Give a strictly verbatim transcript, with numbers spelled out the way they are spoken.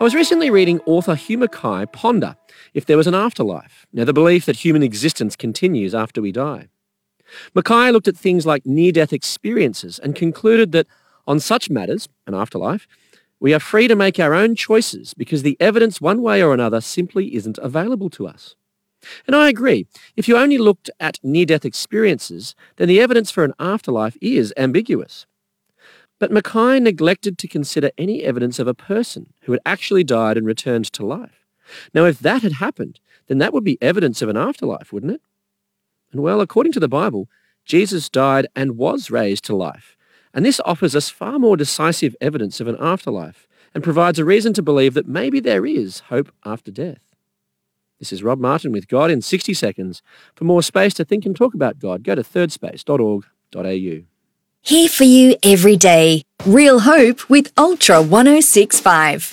was recently reading author Hugh Mackay ponder if there was an afterlife. Now, the belief that human existence continues after we die. Mackay looked at things like near-death experiences and concluded that on such matters, an afterlife, we are free to make our own choices because the evidence one way or another simply isn't available to us. And I agree. If you only looked at near-death experiences, then the evidence for an afterlife is ambiguous. But Mackay neglected to consider any evidence of a person who had actually died and returned to life. Now, if that had happened, then that would be evidence of an afterlife, wouldn't it? And well, according to the Bible, Jesus died and was raised to life. And this offers us far more decisive evidence of an afterlife and provides a reason to believe that maybe there is hope after death. This is Rob Martin with God in sixty seconds. For more space to think and talk about God, go to third space dot org dot a u. Here for you every day. Real hope with Ultra one oh six point five.